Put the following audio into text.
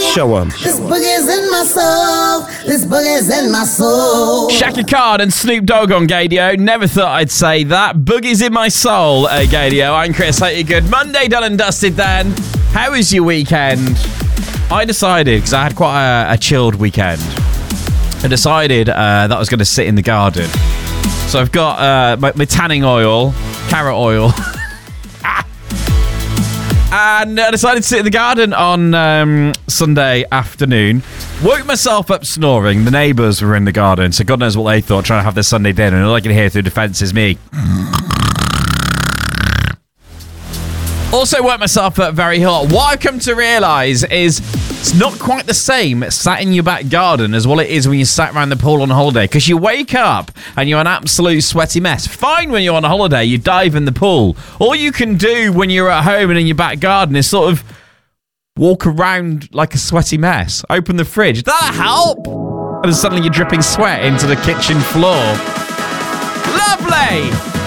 Show 'em. This boogie's in my soul. This boogie's in my soul. Shaka Khan and Snoop Dogg on Gadio. Never thought I'd say that. Boogie's in my soul, Gadio. I'm Chris. Hope you're good. Monday done and dusted then. How was your weekend? I decided, because I had quite a chilled weekend, I decided that I was going to sit in the garden. So I've got my tanning oil, carrot oil, and I decided to sit in the garden on Sunday afternoon. Woke myself up snoring. The neighbours were in the garden, so God knows what they thought, trying to have their Sunday dinner, and all I could hear through the fence is me. Also woke myself up very hot. What I've come to realise is it's not quite the same sat in your back garden as what it is when you sat around the pool on holiday, because you wake up and you're an absolute sweaty mess. Fine when you're on a holiday, you dive in the pool. All you can do when you're at home and in your back garden is sort of walk around like a sweaty mess. Open the fridge. That'll help! And then suddenly you're dripping sweat into the kitchen floor. Lovely!